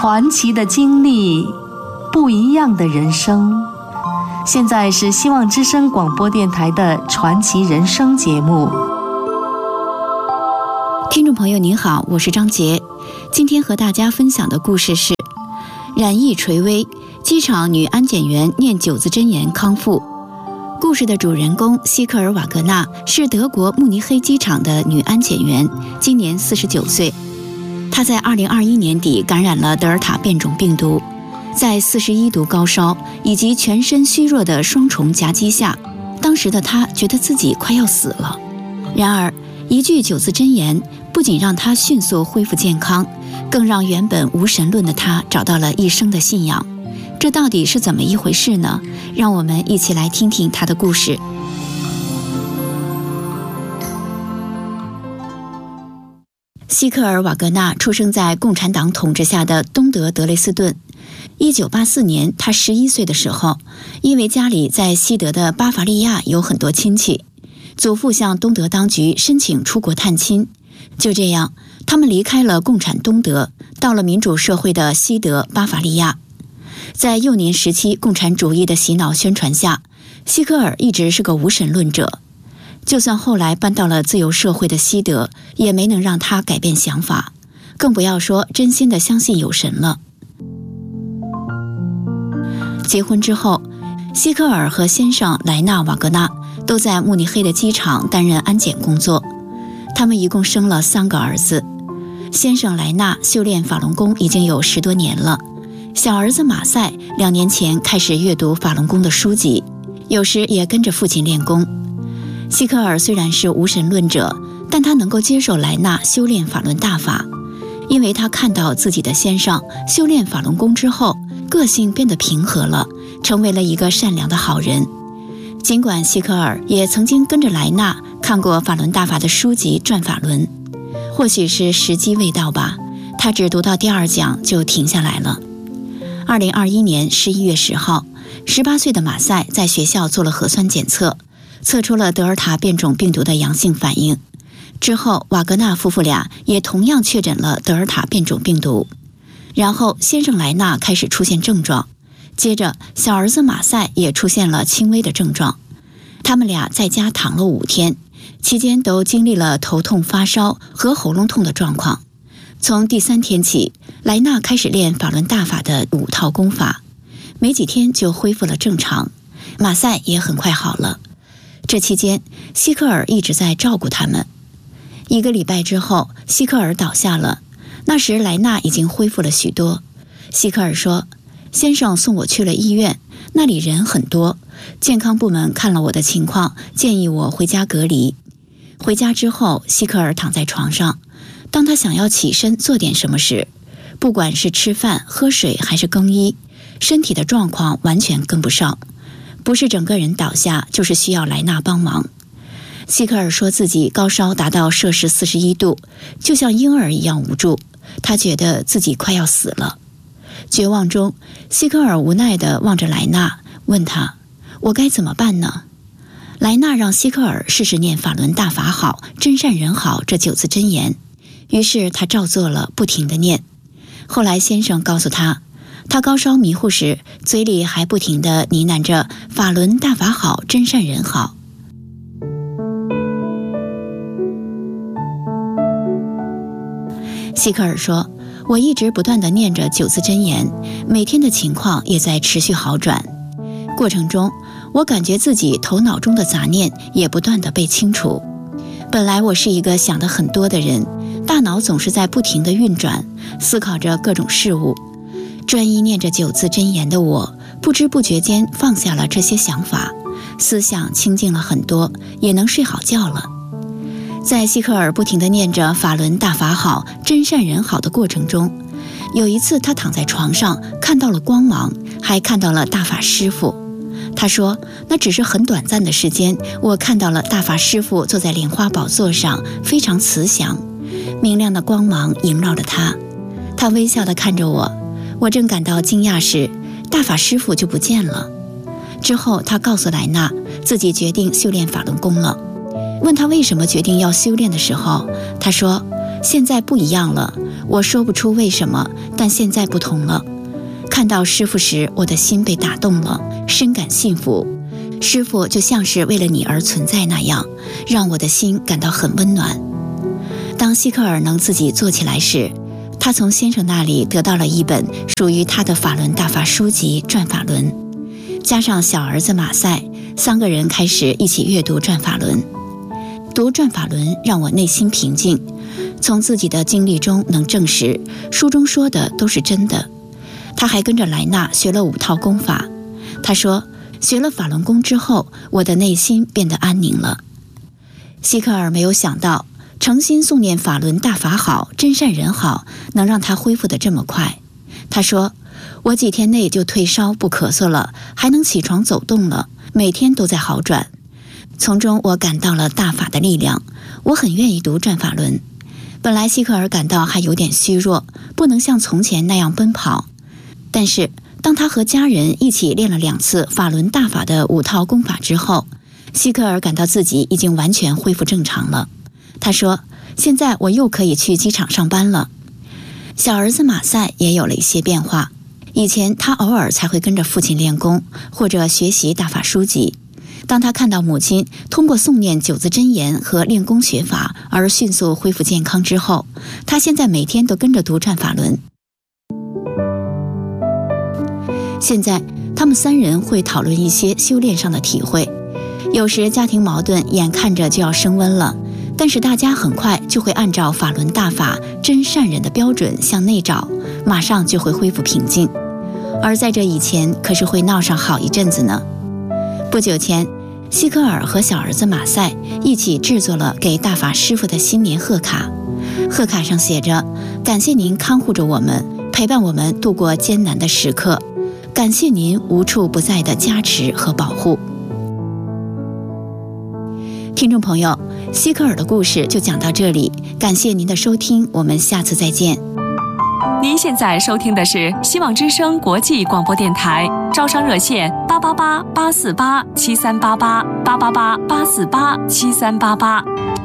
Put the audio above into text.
传奇的经历，不一样的人生。现在是希望之声广播电台的传奇人生节目。 听众朋友您好，我是张杰。今天和大家分享的故事是染疫垂危，机场女安检员念9字真言康复。故事的主人公希克尔瓦格纳是德国慕尼黑机场的女安检员，今年49岁。她在2021年底感染了德尔塔变种病毒，在41度高烧以及全身虚弱的双重夹击下，当时的她觉得自己快要死了。然而一句9字真言不仅让她迅速恢复健康，更让原本无神论的她找到了一生的信仰。这到底是怎么一回事呢？让我们一起来听听她的故事。希克尔瓦格纳出生在共产党统治下的东德德累斯顿。1984年，他11岁的时候，因为家里在西德的巴伐利亚有很多亲戚，祖父向东德当局申请出国探亲。就这样，他们离开了共产东德，到了民主社会的西德巴伐利亚。在幼年时期共产主义的洗脑宣传下，希克尔一直是个无神论者。就算后来搬到了自由社会的西德，也没能让他改变想法，更不要说真心的相信有神了。结婚之后，希克尔和先生莱纳瓦格纳都在慕尼黑的机场担任安检工作。他们一共生了3个儿子。先生莱纳修炼法轮功已经有10多年了，小儿子马赛2年前开始阅读法轮功的书籍，有时也跟着父亲练功。希克尔虽然是无神论者，但他能够接受莱纳修炼法轮大法，因为他看到自己的先生修炼法轮功之后，个性变得平和了，成为了一个善良的好人。尽管希克尔也曾经跟着莱纳看过法轮大法的书籍《转法轮》，或许是时机未到吧，他只读到第2讲就停下来了。2021年11月10号，18岁的马赛在学校做了核酸检测，测出了德尔塔变种病毒的阳性反应。之后瓦格纳夫妇俩也同样确诊了德尔塔变种病毒。然后先生莱纳开始出现症状，接着小儿子马赛也出现了轻微的症状。他们俩在家躺了5天，期间都经历了头痛、发烧和喉咙痛的状况。从第3天起，莱纳开始练法轮大法的5套功法，没几天就恢复了正常。马赛也很快好了。这期间，希克尔一直在照顾他们。1个礼拜之后，希克尔倒下了。那时莱纳已经恢复了许多。希克尔说，先生送我去了医院，那里人很多，健康部门看了我的情况，建议我回家隔离。回家之后，希克尔躺在床上，当他想要起身做点什么时，不管是吃饭、喝水还是更衣，身体的状况完全跟不上，不是整个人倒下，就是需要莱纳帮忙。希克尔说自己高烧达到摄氏41度，就像婴儿一样无助，他觉得自己快要死了。绝望中，希克尔无奈地望着莱纳，问他：我该怎么办呢？莱纳让希克尔试试念法轮大法好，真善人好这9字真言，于是他照做了，不停地念。后来先生告诉他，他高烧迷糊时，嘴里还不停地呢喃着法轮大法好，真善人好。希克尔说，我一直不断地念着9字真言，每天的情况也在持续好转。过程中，我感觉自己头脑中的杂念也不断地被清除。本来我是一个想得很多的人，大脑总是在不停地运转，思考着各种事物。专一念着9字真言的我，不知不觉间放下了这些想法，思想清静了很多，也能睡好觉了。在希克尔不停地念着法轮大法好，真善人好的过程中，有一次他躺在床上看到了光芒，还看到了大法师父。他说，那只是很短暂的时间，我看到了大法师父坐在莲花宝座上，非常慈祥，明亮的光芒萦绕着他。他微笑地看着我，我正感到惊讶时，大法师父就不见了。之后他告诉莱纳，自己决定修炼法轮功了。问他为什么决定要修炼的时候，他说， 现在不一样了，我说不出为什么，但现在不同了。看到师父时，我的心被打动了，深感幸福。师父就像是为了你而存在那样，让我的心感到很温暖。当希克尔能自己做起来时，他从先生那里得到了一本属于他的法轮大法书籍《转法轮》，加上小儿子马赛，3个人开始一起阅读《转法轮》。读《转法轮》让我内心平静，从自己的经历中能证实书中说的都是真的。他还跟着莱纳学了5套功法。他说，学了法轮功之后，我的内心变得安宁了。希克尔没有想到，诚心诵念法轮大法好，真善人好，能让他恢复得这么快。他说，我几天内就退烧不咳嗽了，还能起床走动了，每天都在好转。从中我感到了大法的力量，我很愿意读转法轮。本来希克尔感到还有点虚弱，不能像从前那样奔跑，但是当他和家人一起练了2次法轮大法的5套功法之后，希克尔感到自己已经完全恢复正常了。他说，现在我又可以去机场上班了。小儿子马赛也有了一些变化，以前他偶尔才会跟着父亲练功或者学习大法书籍。当他看到母亲通过诵念9字真言和练功学法而迅速恢复健康之后，他现在每天都跟着读转法轮。现在他们3人会讨论一些修炼上的体会，有时家庭矛盾眼看着就要升温了，但是大家很快就会按照法轮大法真善忍的标准向内找，马上就会恢复平静。而在这以前可是会闹上好一阵子呢。不久前，希克尔和小儿子马赛一起制作了给大法师父的新年贺卡，贺卡上写着，感谢您看护着我们，陪伴我们度过艰难的时刻，感谢您无处不在的加持和保护。听众朋友，希克尔的故事就讲到这里，感谢您的收听，我们下次再见。 您现在收听的是希望之声国际广播电台，招商热线888-848-7388，888-848-7388。